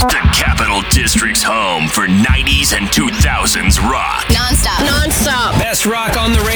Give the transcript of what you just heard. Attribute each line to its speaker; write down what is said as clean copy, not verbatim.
Speaker 1: The Capital District's home for 90s and 2000s rock.
Speaker 2: Non-stop.
Speaker 3: Non-stop.
Speaker 4: Best rock on the radio.